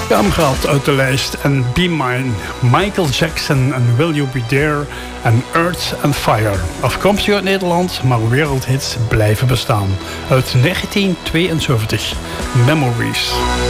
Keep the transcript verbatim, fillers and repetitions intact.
Ik heb hem gehaald uit de lijst. En Be Mine, Michael Jackson en Will You Be There en Earth and Fire. Afkomstig uit Nederland, maar wereldhits blijven bestaan. Uit negentien tweeënzeventig. Memories.